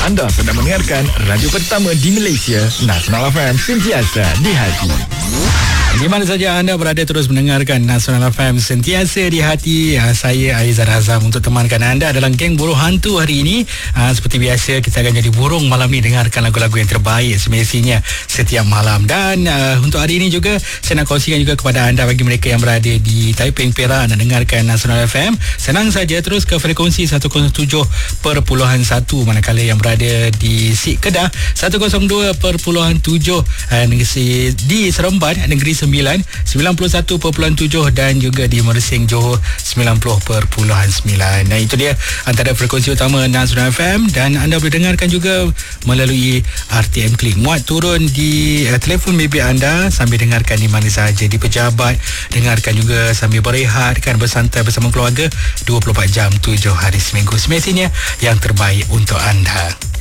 Anda sedang mendengarkan radio pertama di Malaysia, Nasional FM, sentiasa di hati. Di mana saja anda berada, terus mendengarkan Nasional FM, sentiasa di hati. Saya Aizan Azam untuk temankan anda dalam geng burung hantu hari ini. Seperti biasa, kita akan jadi burung malam ni, dengarkan lagu-lagu yang terbaik semestinya setiap malam. Dan untuk hari ini juga saya nak kongsikan juga kepada anda, bagi mereka yang berada di Taiping, Perak, nak dengarkan Nasional FM, senang saja terus ke frekuensi 107.1, manakala yang berada di Sik Kedah 102.7, di Seremban Negeri 91.7, dan juga di Mersing Johor 90.9. Nah, itu dia antara frekuensi utama Nasional FM, dan anda boleh dengarkan juga melalui RTM Klik. Muat turun di telefon bimbit anda sambil dengarkan di mana sahaja, di pejabat, dengarkan juga sambil berehat, kan, bersantai bersama keluarga 24 jam 7 hari seminggu. Semestinya yang terbaik untuk anda.